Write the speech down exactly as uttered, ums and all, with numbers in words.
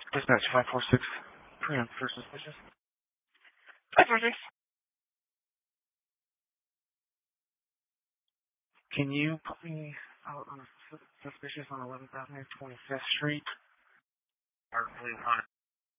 Dispatch five four six. Premium for suspicious. five four six. Can you put me out on a suspicious on eleventh Avenue, twenty-fifth Street? Or, please, on